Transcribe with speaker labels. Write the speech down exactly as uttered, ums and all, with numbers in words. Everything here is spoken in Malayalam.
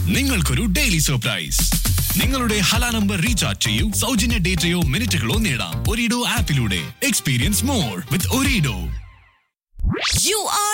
Speaker 1: നിങ്ങൾക്കൊരു ഡെയിലി സർപ്രൈസ്. നിങ്ങളുടെ ഹല നമ്പർ റീചാർജ് ചെയ്യൂ, സൗജന്യ ഡേറ്റയോ മിനിറ്റുകളോ നേടാം ഒരിഡോ ആപ്പിലൂടെ. Experience more with ഒരിഡോ.
Speaker 2: You are